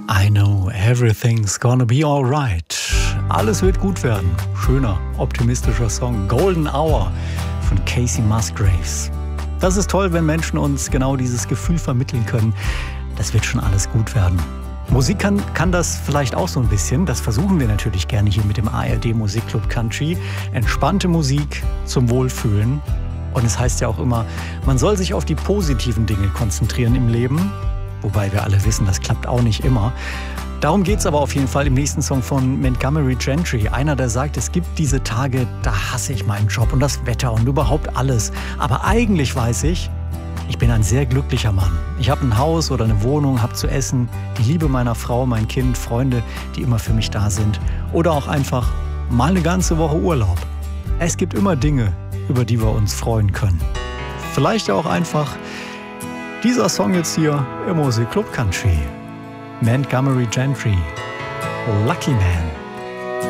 I know everything's gonna be alright. Alles wird gut werden. Schöner, optimistischer Song. Golden Hour von Casey Musgraves. Das ist toll, wenn Menschen uns genau dieses Gefühl vermitteln können. Das wird schon alles gut werden. Musik kann das vielleicht auch so ein bisschen. Das versuchen wir natürlich gerne hier mit dem ARD Musikclub Country. Entspannte Musik zum Wohlfühlen. Und es heißt ja auch immer, man soll sich auf die positiven Dinge konzentrieren im Leben. Wobei wir alle wissen, das klappt auch nicht immer. Darum geht es aber auf jeden Fall im nächsten Song von Montgomery Gentry. Einer, der sagt, es gibt diese Tage, da hasse ich meinen Job und das Wetter und überhaupt alles. Aber eigentlich weiß ich bin ein sehr glücklicher Mann. Ich habe ein Haus oder eine Wohnung, habe zu essen, die Liebe meiner Frau, mein Kind, Freunde, die immer für mich da sind. Oder auch einfach mal eine ganze Woche Urlaub. Es gibt immer Dinge, über die wir uns freuen können. Vielleicht auch einfach dieser Song jetzt hier im Musikclub Country. Montgomery Gentry, Lucky Man.